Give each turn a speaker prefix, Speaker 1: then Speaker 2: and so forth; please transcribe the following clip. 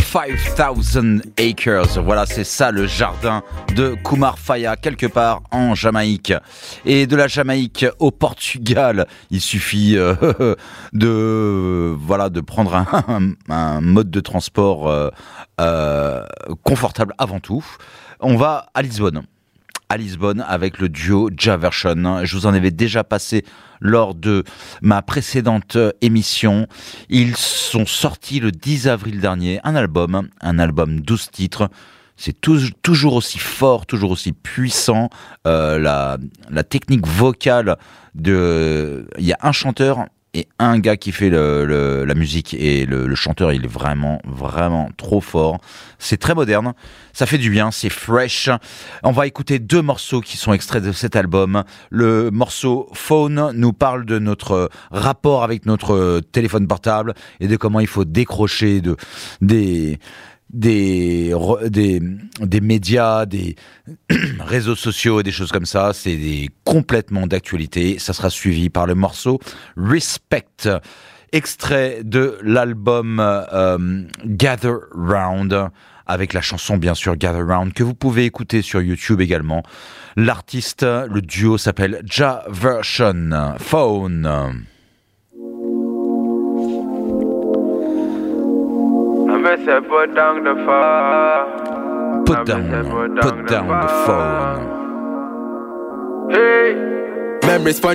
Speaker 1: 5000 Acres. Voilà, c'est ça le jardin de Kumar Faya, quelque part en Jamaïque. Et de la Jamaïque au Portugal, il suffit de prendre un mode de transport confortable avant tout. On va à Lisbonne. Avec le duo Javersion. Je vous en avais déjà passé lors de ma précédente émission. Ils sont sortis le 10 avril dernier un album 12 titres. C'est toujours aussi fort, toujours aussi puissant. La technique vocale il y a un chanteur et un gars qui fait la musique, et le chanteur, il est vraiment, vraiment trop fort. C'est très moderne, ça fait du bien, c'est fresh. On va écouter 2 morceaux qui sont extraits de cet album. Le morceau Phone nous parle de notre rapport avec notre téléphone portable et de comment il faut décrocher des médias, des réseaux sociaux et des choses comme ça. C'est complètement d'actualité. Ça sera suivi par le morceau Respect, extrait de l'album Gather Round, avec la chanson bien sûr Gather Round, que vous pouvez écouter sur YouTube également. L'artiste, le duo s'appelle Javersion. Phone.
Speaker 2: Put down the phone.
Speaker 1: Put down the phone.
Speaker 2: Hey. Memories fun